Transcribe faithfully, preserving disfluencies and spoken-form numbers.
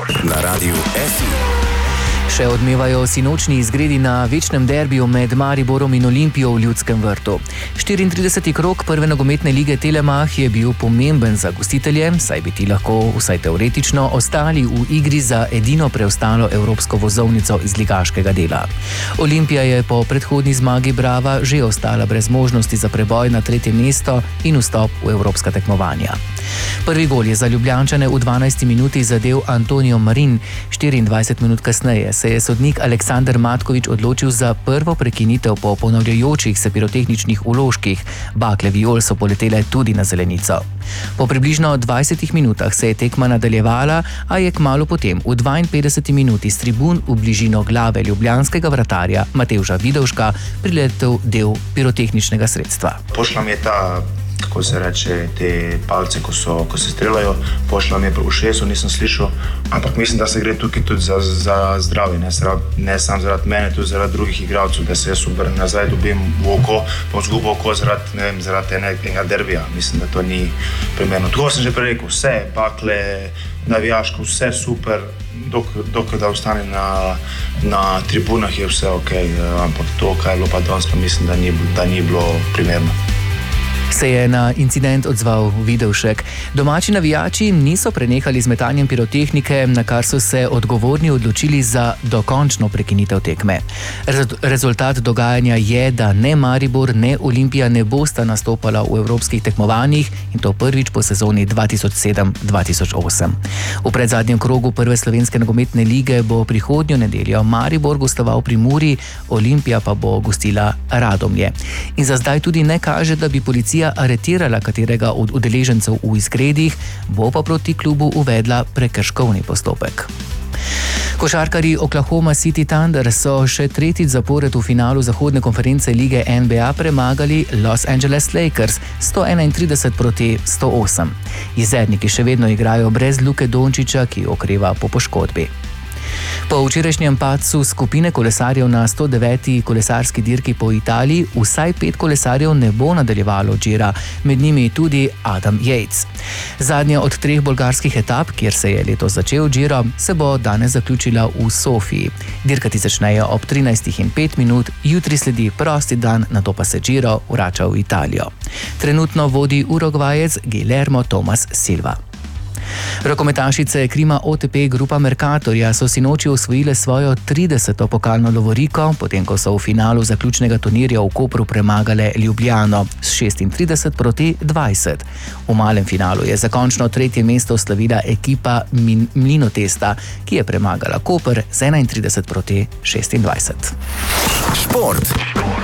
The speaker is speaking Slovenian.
na Radiu F I. Še odmevajo sinočni izgredi na večnem derbiju med Mariborom in Olimpijo v Ljudskem vrtu. štiriintrideseti krog prve nogometne lige Telemach je bil pomemben za gostitelje, saj bi ti lahko, vsaj teoretično, ostali v igri za edino preostalo evropsko vozovnico iz ligaškega dela. Olimpija je po predhodni zmagi Brava že ostala brez možnosti za preboj na tretje mesto in vstop v evropska tekmovanja. Prvi gol je za Ljubljančane v dvanajsti minuti zadel Antonijo Marin, štiriindvajset minut kasneje se je sodnik Aleksander Matkovič odločil za prvo prekinitev po ponavljajočih se pirotehničnih vložkih. Bakle viol so poletele tudi na zelenico. Po približno dvajsetih minutah se je tekma nadaljevala, a je kmalu potem v dvainpetdeseti minuti s tribun v bližino glave ljubljanskega vratarja Matevža Vidovška priletel del pirotehničnega sredstva. Pošla mi je ta, kako se reče, te palce, ko, so, ko se streljajo, pošla mi je v šesu, nisem slišal, ampak mislim, da se gre tukaj tudi za, za zdravje, ne, ne samo zaradi mene, tudi zaradi drugih igralcev, da se jaz obrnem nazaj, dobim v oko, bom zgubil oko zaradi, ne vem, zaradi enega derbija. Mislim, da to ni primerno. Tako sem že prej rekel, vse bakle, navijaško, vse super, dok, dok da ostane na, na tribunah je vse ok, ampak to, kaj je bilo pa danes, pa mislim, da ni, da ni bilo primerno. Se je na incident odzval Vidovšek. Domači navijači niso prenehali z metanjem pirotehnike, na kar so se odgovorni odločili za dokončno prekinitev tekme. Rezultat dogajanja je, da ne Maribor, ne Olimpija ne bosta nastopala v evropskih tekmovanjih in to prvič po sezoni dva tisoč sedem dva tisoč osem. V predzadnjem krogu prve slovenske nogometne lige bo prihodnjo nedeljo Maribor gostoval pri Muri, Olimpija pa bo gostila Radomlje. In za zdaj tudi ne kaže, da bi policija aretirala katerega od udeležencev v izgredih, bo pa proti klubu uvedla prekrškovni postopek. Košarkarji Oklahoma City Thunder so še tretjič zapored v finalu zahodne konference lige N B A premagali Los Angeles Lakers sto enaintrideset proti sto osem. Jezerniki še vedno igrajo brez Luke Dončića, ki okreva po poškodbi. Po včerajšnjem padcu skupine kolesarjev na sto deveti kolesarski dirki po Italiji vsaj pet kolesarjev ne bo nadaljevalo Gira, med njimi tudi Adam Yates. Zadnja od treh bolgarskih etap, kjer se je letos začel Giro, se bo danes zaključila v Sofiji. Dirkati začnejo ob trinajstih in pet minut, jutri sledi prosti dan, nato pa se Giro vrača v Italijo. Trenutno vodi Urugvajec Guillermo Tomas Silva. Rokometašice Krima O T P Grupa Mercatorja so sinoči osvojile svojo trideseto pokalno lovoriko, potem ko so v finalu zaključnega turnirja v Kopru premagale Ljubljano s šestintrideset proti dvajset. V malem finalu je za končno tretje mesto slavila ekipa Mlinotesta, ki je premagala Koper z enaintrideset proti šestindvajset. Šport.